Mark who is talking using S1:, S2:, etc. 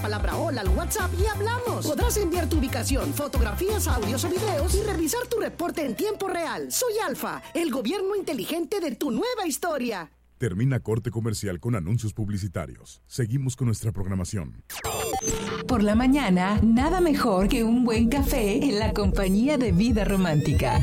S1: palabra hola al WhatsApp y hablamos. Podrás enviar tu ubicación, fotografías, audios o videos y revisar tu reporte en tiempo real. Soy Alfa, el gobierno inteligente de tu nueva historia.
S2: Termina corte comercial con anuncios publicitarios. Seguimos con nuestra programación.
S3: Por la mañana, nada mejor que un buen café en la compañía de Vida Romántica.